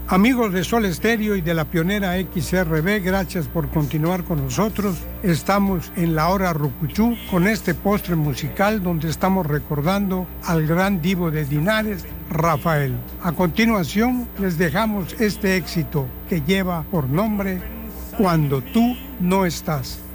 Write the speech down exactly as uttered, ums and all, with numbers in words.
Amigos de Sol Estéreo y de la pionera X R B, gracias por continuar con nosotros. Estamos en la hora Rucuchú con este postre musical donde estamos recordando al gran divo de Linares, Rafael. A continuación les dejamos este éxito que lleva por nombre Cuando tú no estás.